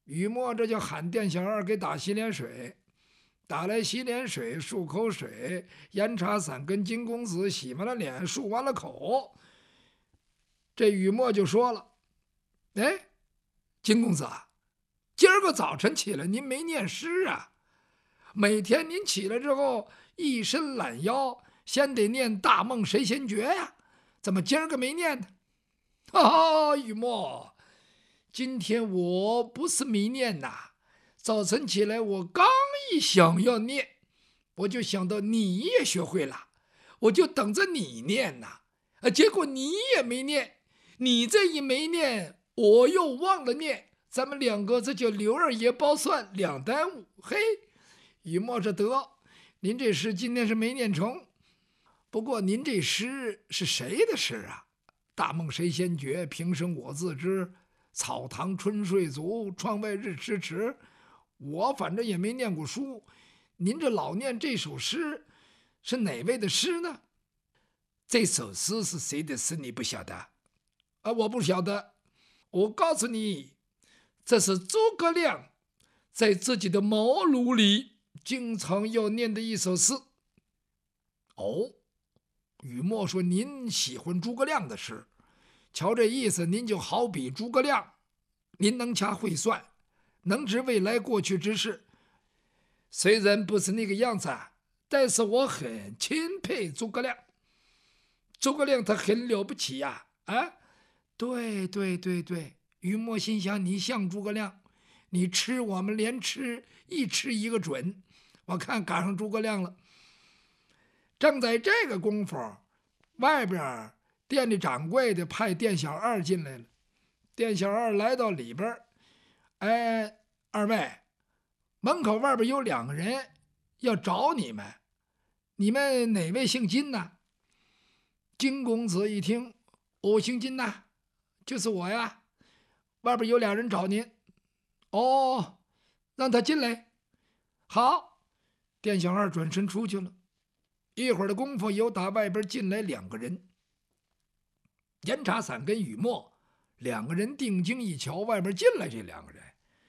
雨墨这就喊店小二给打洗脸水，打来洗脸水，漱口水，盐茶伞跟金公子洗完了脸，漱完了口。这雨墨就说了：“哎，金公子啊，今儿个早晨起来您没念诗啊？每天您起来之后一伸懒腰，先得念大梦谁先觉呀？怎么今儿个没念呢？”哈，雨墨，今天我不是没念呐，早晨起来我刚一想要念，我就想到你也学会了，我就等着你念呐。结果你也没念，你这一没念，我又忘了念，咱们两个这叫刘二爷包蒜，两耽误。嘿，雨墨这得，您这诗今天是没念成。不过您这诗是谁的诗啊？大梦谁先觉，平生我自知。草堂春睡足，窗外日迟迟。我反正也没念过书，您这老念这首诗，是哪位的诗呢？这首诗是谁的诗？你不晓得？我不晓得。我告诉你，这是诸葛亮在自己的茅庐里经常要念的一首诗。哦，雨墨说您喜欢诸葛亮的诗，瞧这意思，您就好比诸葛亮，您能掐会算，能知未来过去之事。虽然不是那个样子，但是我很钦佩诸葛亮。诸葛亮他很了不起呀！对对对对，于墨心想，你像诸葛亮，你吃我们连吃一吃一个准。我看赶上诸葛亮了。正在这个功夫，外边店里掌柜的派店小二进来了。店小二来到里边，二位，门口外边有两个人要找你们，你们哪位姓金呢？金公子一听，我姓金呐，就是我呀，外边有俩人找您。哦，让他进来。好，店小二转身出去了。一会儿的功夫，又打外边进来两个人，严茶伞跟雨墨两个人定睛一瞧，外边进来这两个人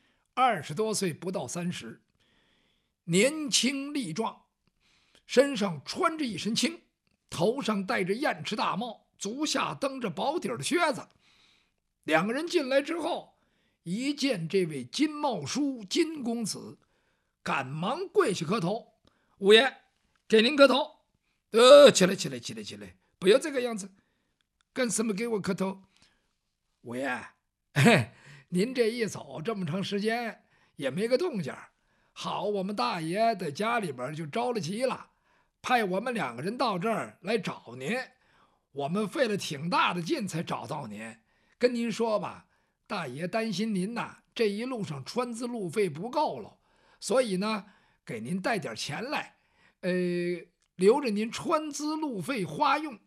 ，20多岁不到30，年轻力壮，身上穿着一身青，头上戴着燕翅大帽，足下蹬着薄底的靴子。两个人进来之后，一见这位金茂叔金公子，赶忙跪下磕头：“五爷，给您磕头。”起来，不要这个样子，干什么给我磕头？五爷，您这一走这么长时间也没个动静，好，我们大爷在家里边就着了急了，派我们两个人到这儿来找您，我们费了挺大的劲才找到您。跟您说吧，大爷担心您呐，这一路上穿资路费不够了，所以呢，给您带点钱来，留着您穿资路费花用。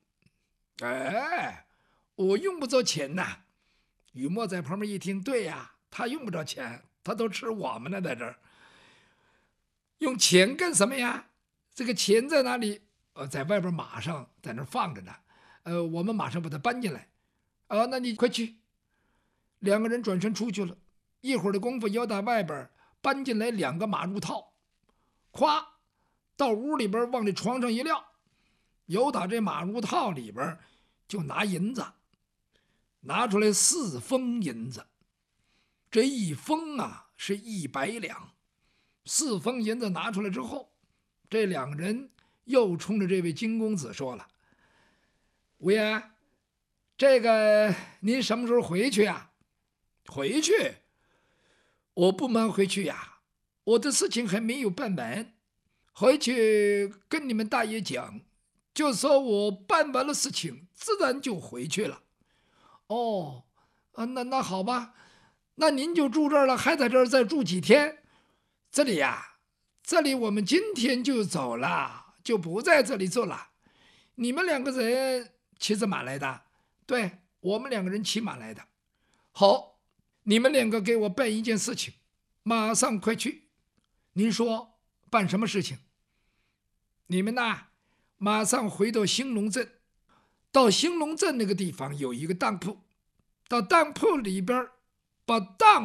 我用不着钱呐。雨墨在旁边一听，对呀，他用不着钱，他都吃我们呢，在这儿用钱干什么呀？这个钱在哪里？在外边马上在那放着呢。我们马上把它搬进来。那你快去。两个人转身出去了。一会儿的功夫，要打外边搬进来2个马褥套，咵，到屋里边往这床上一撂，有打这马褥套里边就拿银子，拿出来4封银子，这一封啊是100两。4封银子拿出来之后，这两个人又冲着这位金公子说了：“五爷，这个您什么时候回去呀？”“回去？我不忙回去呀，我的事情还没有办完。回去跟你们大爷讲，就说我办完了事情，自然就回去了。”“哦，那好吧，那您就住这儿了，还在这儿再住几天？”“这里我们今天就走了，就不在这里住了。”“你们两个人骑着马来的？”“对，我们2个人骑马来的。”“好，你们2个给我办一件事情，马上快去。”“您说办什么事情？”“你们呐，马上回到兴隆镇，到兴隆镇那个地方有一个当铺，到当铺里边把当